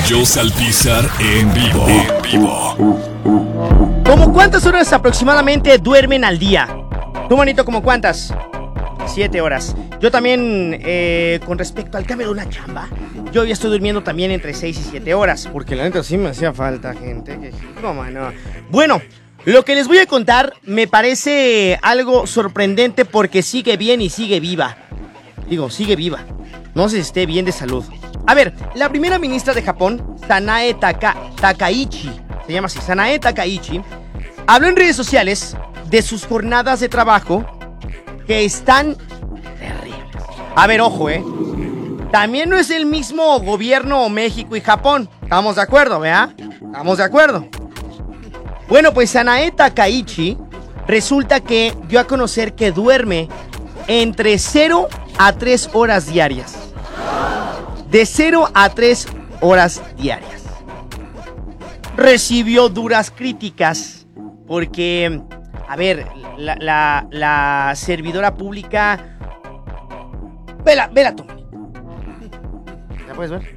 Suyos al pisar en vivo. ¿Cómo cuántas horas aproximadamente duermen al día? ¿Tú, manito, como cuántas? 7 horas. Yo también, con respecto al cambio de una chamba, yo ya estoy durmiendo también entre 6 y 7 horas. Porque la neta sí me hacía falta, gente. No, mano. Bueno, lo que les voy a contar me parece algo sorprendente porque sigue bien y sigue viva. Digo, sigue viva. No sé si esté bien de salud. A ver, la primera ministra de Japón, Sanae Takaichi, se llama así, Sanae Takaichi, habló en redes sociales de sus jornadas de trabajo que están terribles. A ver, ojo, también no es el mismo gobierno México y Japón. ¿Estamos de acuerdo, verdad? ¿Estamos de acuerdo? Bueno, pues Sanae Takaichi resulta que dio a conocer que duerme entre 0 a 3 horas diarias. De 0 a 3 horas diarias. Recibió duras críticas porque, a ver, la servidora pública... Vela tú. ¿La puedes ver?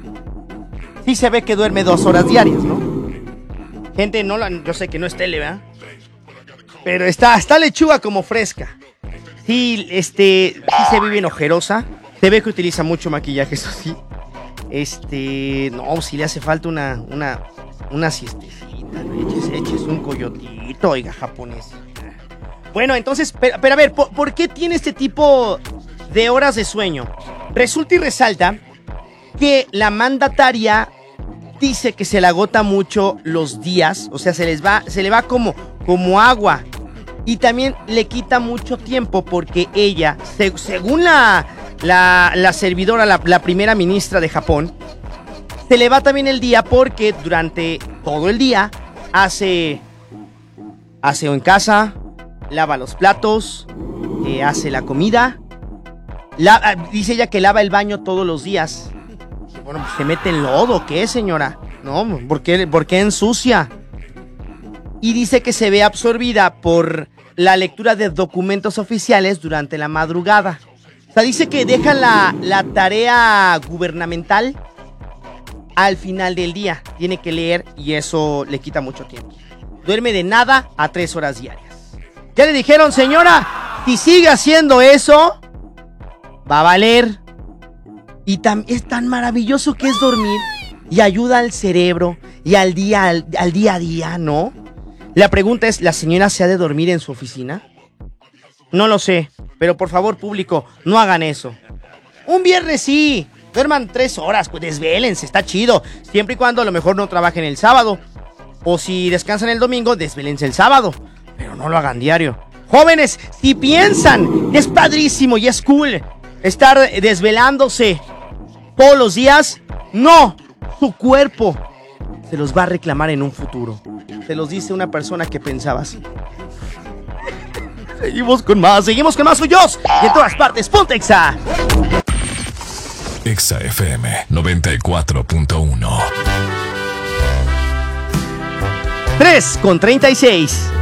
Sí se ve que duerme 2 horas diarias, ¿no? Gente, yo sé que no es tele, ¿verdad? Pero está lechuga como fresca. Sí, sí se ve bien ojerosa. Se ve que utiliza mucho maquillaje, eso sí. No, si le hace falta una siestecita, ¿no? Eches un coyotito, oiga, japonés. Bueno, entonces, pero a ver, ¿por qué tiene este tipo de horas de sueño? Resulta y resalta que la mandataria dice que se le agota mucho los días, o sea, se le va como agua. Y también le quita mucho tiempo porque ella, según la servidora, la primera ministra de Japón, se le va también el día porque durante todo el día hace aseo en casa, lava los platos, hace la comida, dice ella que lava el baño todos los días. Bueno, pues se mete en lodo, ¿qué, señora? No, ¿por qué ensucia? Y dice que se ve absorbida por la lectura de documentos oficiales durante la madrugada. O sea, dice que deja la tarea gubernamental al final del día. Tiene que leer y eso le quita mucho tiempo. Duerme de nada a 3 horas diarias. ¿Qué le dijeron, señora? Si sigue haciendo eso, va a valer. Y es tan maravilloso que es dormir y ayuda al cerebro y al día a día, ¿no? La pregunta es, ¿la señora se ha de dormir en su oficina? No lo sé, pero por favor, público, no hagan eso. Un viernes sí, duerman 3 horas, pues desvélense, está chido. Siempre y cuando a lo mejor no trabajen el sábado. O si descansan el domingo, desvélense el sábado. Pero no lo hagan diario. Jóvenes, si piensan que es padrísimo y es cool estar desvelándose todos los días, no, su cuerpo se los va a reclamar en un futuro. Se los dice una persona que pensaba así. Seguimos con más suyos. Y en todas partes, ponte Exa. Exa FM 94.1. 3:36.